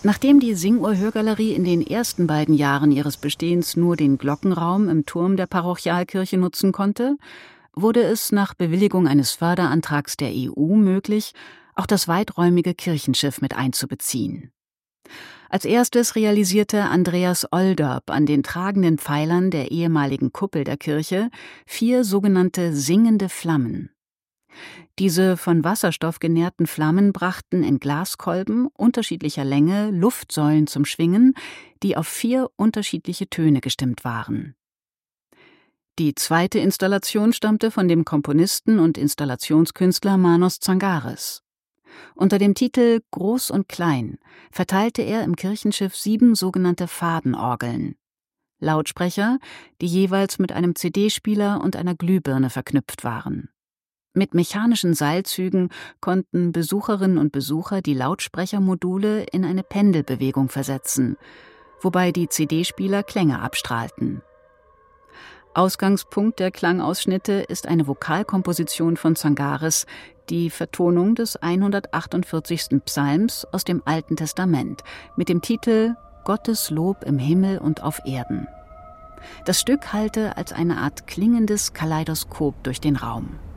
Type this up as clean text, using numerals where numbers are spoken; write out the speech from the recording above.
Nachdem die Singuhr-Hörgalerie in den ersten beiden Jahren ihres Bestehens nur den Glockenraum im Turm der Parochialkirche nutzen konnte, wurde es nach Bewilligung eines Förderantrags der EU möglich, auch das weiträumige Kirchenschiff mit einzubeziehen. Als erstes realisierte Andreas Olderb an den tragenden Pfeilern der ehemaligen Kuppel der Kirche 4 sogenannte singende Flammen. Diese von Wasserstoff genährten Flammen brachten in Glaskolben unterschiedlicher Länge Luftsäulen zum Schwingen, die auf 4 unterschiedliche Töne gestimmt waren. Die zweite Installation stammte von dem Komponisten und Installationskünstler Manos Tsangaris. Unter dem Titel »Groß und Klein« verteilte er im Kirchenschiff 7 sogenannte Fadenorgeln. Lautsprecher, die jeweils mit einem CD-Spieler und einer Glühbirne verknüpft waren. Mit mechanischen Seilzügen konnten Besucherinnen und Besucher die Lautsprechermodule in eine Pendelbewegung versetzen, wobei die CD-Spieler Klänge abstrahlten. Ausgangspunkt der Klangausschnitte ist eine Vokalkomposition von Tsangaris, die Vertonung des 148. Psalms aus dem Alten Testament mit dem Titel »Gottes Lob im Himmel und auf Erden«. Das Stück hallte als eine Art klingendes Kaleidoskop durch den Raum.